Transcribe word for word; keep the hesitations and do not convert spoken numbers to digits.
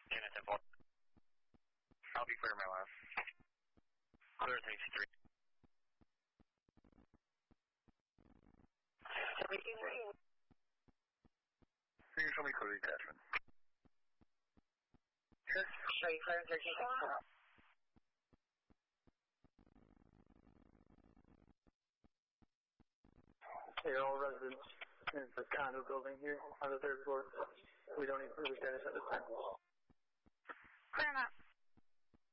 Kenneth and Paul. I'll be clear my last. Clear takes three. You can show me clear detachment. Sure. Show you clear thirteen. Hey, all residents in the condo building here on the third floor. We don't need further status at this time. Clear them up.